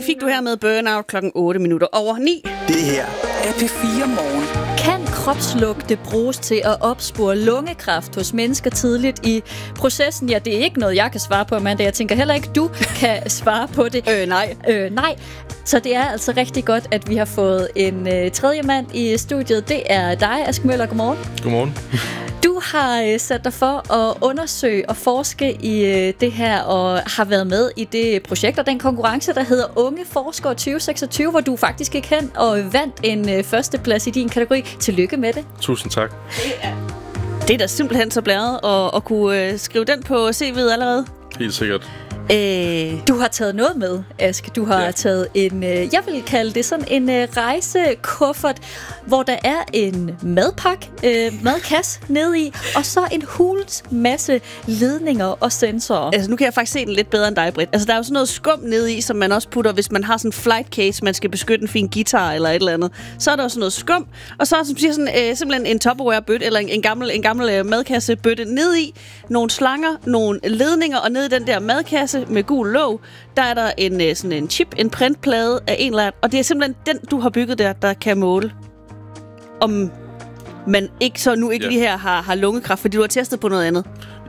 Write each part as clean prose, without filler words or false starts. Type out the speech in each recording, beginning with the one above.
fik du her med Burnout klokken 8:08. Det her er P4 Morgen. Kan kropslugte bruges til at opspore lungekræft hos mennesker tidligt i processen? Ja, det er ikke noget, jeg kan svare på, Amanda. Jeg tænker heller ikke, du kan svare på det. Nej. Så det er altså rigtig godt, at vi har fået en tredje mand i studiet. Det er dig, Ask Møller. Godmorgen. Godmorgen. Du har sat dig for at undersøge og forske i det her, og har været med i det projekt og den konkurrence, der hedder Unge Forskere 2026, hvor du faktisk gik hen og vandt en førsteplads i din kategori. Tillykke med det. Tusind tak. Det er da simpelthen så blæret at kunne skrive den på CV'et allerede. Helt sikkert. Du har taget noget med, Ask. Du har taget en, jeg vil kalde det sådan en rejsekuffert, hvor der er en madkasse nede i, og så en hulens masse ledninger og sensorer. Altså, nu kan jeg faktisk se den lidt bedre end dig, Britt. Altså, der er jo sådan noget skum nede i, som man også putter, hvis man har sådan en flight case, man skal beskytte en fin guitar eller et eller andet. Så er der jo sådan noget skum, og så er der simpelthen en Tupperware-bøtte, eller en gammel madkassebøtte nede i, nogle slanger, nogle ledninger, og nede i den der madkasse med gul låg, der er der en chip, en printplade af en eller anden, og det er simpelthen den, du har bygget der kan måle, om man ikke lige her har lungekræft, fordi du har testet på noget andet.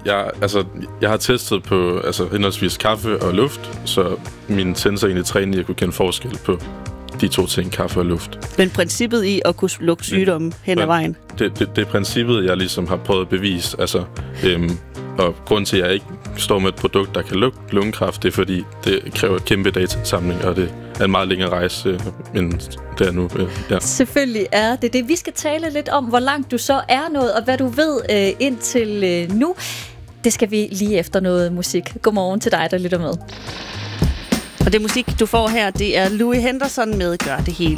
Jeg har testet på henholdsvis kaffe og luft, så min sensor egentlig træner i at kunne kende forskel på de to ting, kaffe og luft. Men princippet i at kunne lukke sygdomme hen ad vejen? Det er princippet, jeg ligesom har prøvet at bevise. Og grund til, at jeg ikke står med et produkt, der kan lukke lungekræft, det er fordi, det kræver et kæmpe datasamling, og det er en meget længere rejse, end det er nu. Ja. Selvfølgelig er det. Vi skal tale lidt om, hvor langt du så er nået, og hvad du ved indtil nu. Det skal vi lige efter noget musik. Godmorgen til dig, der lytter med. Og det musik, du får her, det er Louis Henderson med Gør det hele.